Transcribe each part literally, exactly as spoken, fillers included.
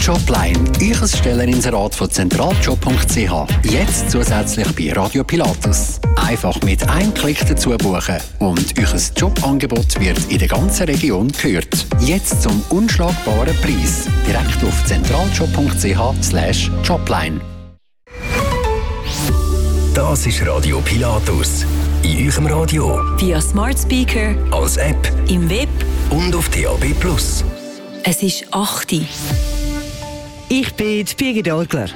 Jobline, euer Stelleninserat von zentraljob punkt c h. Jetzt zusätzlich bei Radio Pilatus. Einfach mit einem Klick dazu buchen und euer Jobangebot wird in der ganzen Region gehört. Jetzt zum unschlagbaren Preis. Direkt auf zentraljob punkt c h slash jobline. Das ist Radio Pilatus. In eurem Radio. Via Smart Speaker. Als App. Im Web. Und auf D A B plus. Es ist acht Uhr. Ich bin Birgit Orgler.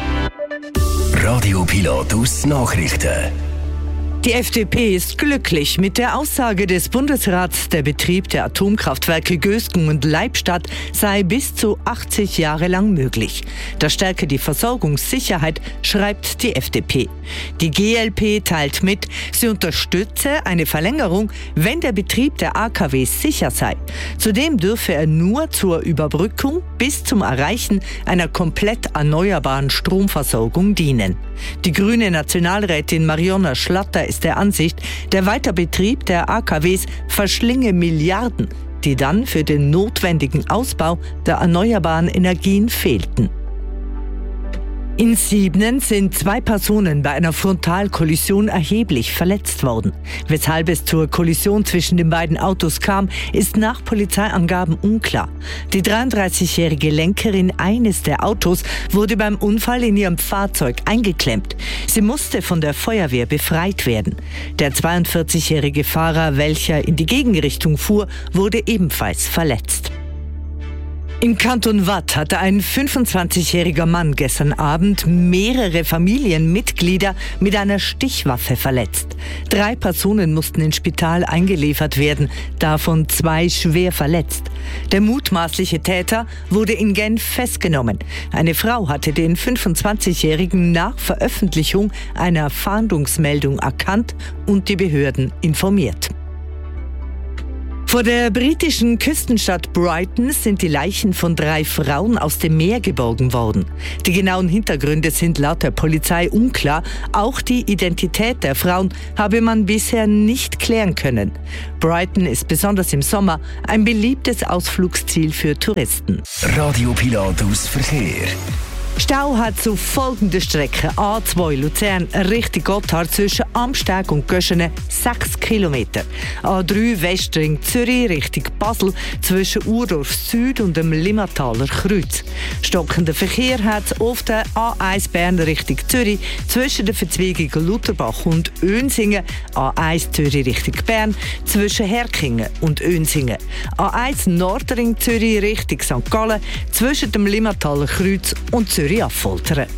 Radio Pilatus Nachrichten. Die F D P ist glücklich mit der Aussage des Bundesrats, der Betrieb der Atomkraftwerke Gösgen und Leibstadt sei bis zu achtzig Jahre lang möglich. Das stärke die Versorgungssicherheit, schreibt die F D P. Die G L P teilt mit, sie unterstütze eine Verlängerung, wenn der Betrieb der A K Ws sicher sei. Zudem dürfe er nur zur Überbrückung bis zum Erreichen einer komplett erneuerbaren Stromversorgung dienen. Die grüne Nationalrätin Mariona Schlatter ist der Ansicht, der Weiterbetrieb der A K Ws verschlinge Milliarden, die dann für den notwendigen Ausbau der erneuerbaren Energien fehlten. In Siebnen sind zwei Personen bei einer Frontalkollision erheblich verletzt worden. Weshalb es zur Kollision zwischen den beiden Autos kam, ist nach Polizeiangaben unklar. Die dreiunddreißigjährige Lenkerin eines der Autos wurde beim Unfall in ihrem Fahrzeug eingeklemmt. Sie musste von der Feuerwehr befreit werden. Der zweiundvierzigjährige Fahrer, welcher in die Gegenrichtung fuhr, wurde ebenfalls verletzt. Im Kanton Waadt hatte ein fünfundzwanzigjähriger Mann gestern Abend mehrere Familienmitglieder mit einer Stichwaffe verletzt. Drei Personen mussten ins Spital eingeliefert werden, davon zwei schwer verletzt. Der mutmaßliche Täter wurde in Genf festgenommen. Eine Frau hatte den fünfundzwanzigjährigen nach Veröffentlichung einer Fahndungsmeldung erkannt und die Behörden informiert. Vor der britischen Küstenstadt Brighton sind die Leichen von drei Frauen aus dem Meer geborgen worden. Die genauen Hintergründe sind laut der Polizei unklar. Auch die Identität der Frauen habe man bisher nicht klären können. Brighton ist besonders im Sommer ein beliebtes Ausflugsziel für Touristen. Radio Pilatus Verkehr. Stau hat zu folgender Strecke A zwei Luzern Richtung Gotthard zwischen Amsteg und Göschene sechs Kilometer. A drei Westring Zürich Richtung Basel zwischen Urdorf Süd und dem Limmataler Kreuz. Stockender Verkehr hat auf der A eins Bern Richtung Zürich zwischen der Verzweigung Lutherbach und Önsingen, A eins Zürich Richtung Bern zwischen Herkingen und Önsingen, A eins Nordring Zürich Richtung Sankt Gallen zwischen dem Limmataler Kreuz und Zürich. Wetter.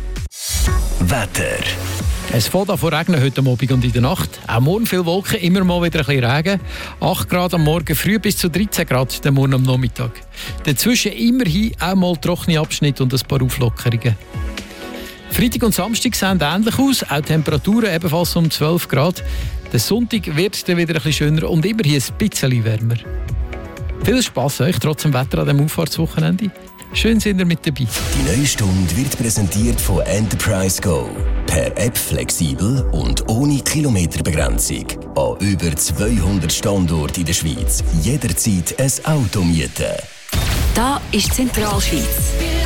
Es fängt an zu regnen heute Abend und in der Nacht. Auch morgen viele Wolken, immer mal wieder ein bisschen Regen. acht Grad am Morgen früh bis zu dreizehn Grad den Morgen am Nachmittag. Dazwischen immerhin auch mal trockene Abschnitte und ein paar Auflockerungen. Freitag und Samstag sehen ähnlich aus, auch Temperaturen ebenfalls um zwölf Grad. Der Sonntag wird dann wieder ein bisschen schöner und immerhin ein bisschen wärmer. Viel Spass euch trotz dem Wetter an diesem Auffahrtswochenende. Schön sind ihr mit dabei. Die neue Stunde wird präsentiert von Enterprise Go. Per App flexibel und ohne Kilometerbegrenzung. An über zweihundert Standorten in der Schweiz. Jederzeit ein Auto mieten. Da ist Zentralschweiz.